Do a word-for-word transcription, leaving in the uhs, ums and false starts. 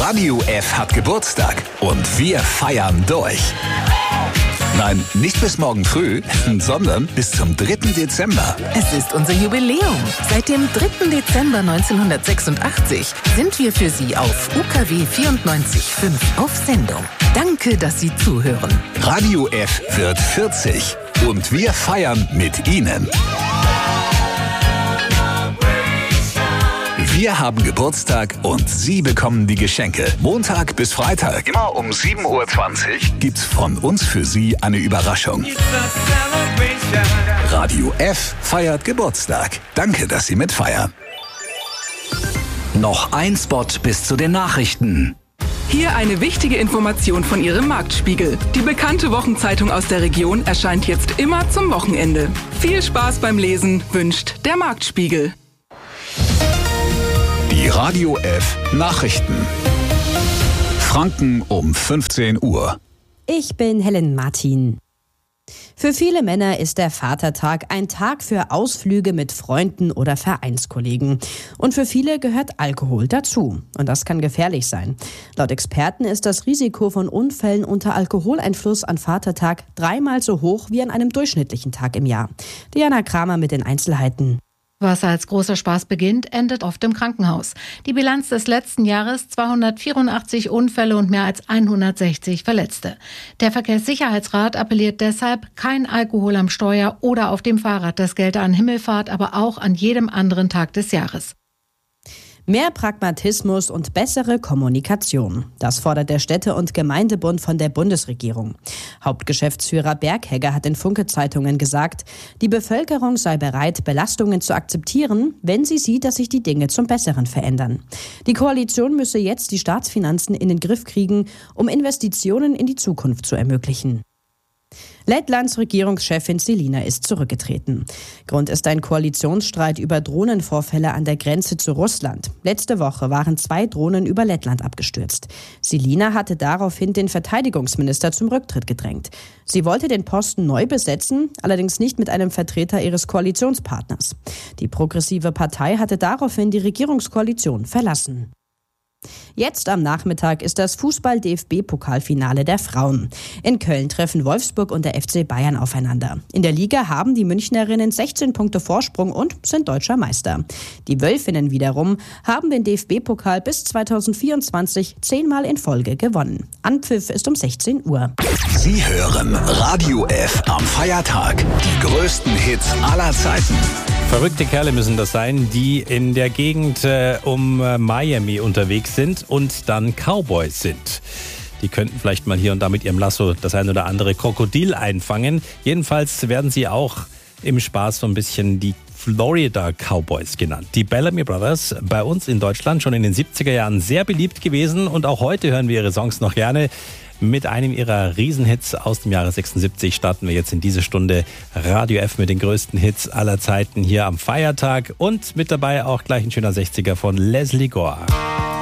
Radio F hat Geburtstag und wir feiern durch. Nein, nicht bis morgen früh, sondern bis zum dritten Dezember. Es ist unser Jubiläum. Seit dem dritten Dezember neunzehnhundertsechsundachtzig sind wir für Sie auf U K W vierundneunzig Komma fünf auf Sendung. Danke, dass Sie zuhören. Radio F wird vierzig und wir feiern mit Ihnen. Wir haben Geburtstag und Sie bekommen die Geschenke. Montag bis Freitag, immer um sieben Uhr zwanzig, gibt's von uns für Sie eine Überraschung. Radio F feiert Geburtstag. Danke, dass Sie mitfeiern. Noch ein Spot bis zu den Nachrichten. Hier eine wichtige Information von Ihrem Marktspiegel. Die bekannte Wochenzeitung aus der Region erscheint jetzt immer zum Wochenende. Viel Spaß beim Lesen wünscht der Marktspiegel. Die Radio F Nachrichten. Franken um fünfzehn Uhr. Ich bin Helen Martin. Für viele Männer ist der Vatertag ein Tag für Ausflüge mit Freunden oder Vereinskollegen. Und für viele gehört Alkohol dazu. Und das kann gefährlich sein. Laut Experten ist das Risiko von Unfällen unter Alkoholeinfluss an Vatertag dreimal so hoch wie an einem durchschnittlichen Tag im Jahr. Diana Kramer mit den Einzelheiten. Was als großer Spaß beginnt, endet oft im Krankenhaus. Die Bilanz des letzten Jahres: zweihundertvierundachtzig Unfälle und mehr als hundertsechzig Verletzte. Der Verkehrssicherheitsrat appelliert deshalb: kein Alkohol am Steuer oder auf dem Fahrrad. Das gelte an Himmelfahrt, aber auch an jedem anderen Tag des Jahres. Mehr Pragmatismus und bessere Kommunikation. Das fordert der Städte- und Gemeindebund von der Bundesregierung. Hauptgeschäftsführer Berghegger hat in Funke-Zeitungen gesagt, die Bevölkerung sei bereit, Belastungen zu akzeptieren, wenn sie sieht, dass sich die Dinge zum Besseren verändern. Die Koalition müsse jetzt die Staatsfinanzen in den Griff kriegen, um Investitionen in die Zukunft zu ermöglichen. Lettlands Regierungschefin Selina ist zurückgetreten. Grund ist ein Koalitionsstreit über Drohnenvorfälle an der Grenze zu Russland. Letzte Woche waren zwei Drohnen über Lettland abgestürzt. Selina hatte daraufhin den Verteidigungsminister zum Rücktritt gedrängt. Sie wollte den Posten neu besetzen, allerdings nicht mit einem Vertreter ihres Koalitionspartners. Die progressive Partei hatte daraufhin die Regierungskoalition verlassen. Jetzt am Nachmittag ist das Fußball-D F B-Pokalfinale der Frauen. In Köln treffen Wolfsburg und der F C Bayern aufeinander. In der Liga haben die Münchnerinnen sechzehn Punkte Vorsprung und sind deutscher Meister. Die Wölfinnen wiederum haben den D F B-Pokal bis zweitausendvierundzwanzig zehnmal in Folge gewonnen. Anpfiff ist um sechzehn Uhr. Sie hören Radio F am Feiertag. Die größten Hits aller Zeiten. Verrückte Kerle müssen das sein, die in der Gegend äh, um äh, Miami unterwegs sind und dann Cowboys sind. Die könnten vielleicht mal hier und da mit ihrem Lasso das ein oder andere Krokodil einfangen. Jedenfalls werden sie auch im Spaß so ein bisschen die Florida Cowboys genannt. Die Bellamy Brothers, bei uns in Deutschland schon in den siebziger Jahren sehr beliebt gewesen und auch heute hören wir ihre Songs noch gerne. Mit einem ihrer Riesenhits aus dem Jahre sechsundsiebzig starten wir jetzt in diese Stunde Radio F mit den größten Hits aller Zeiten hier am Feiertag und mit dabei auch gleich ein schöner sechziger von Leslie Gore.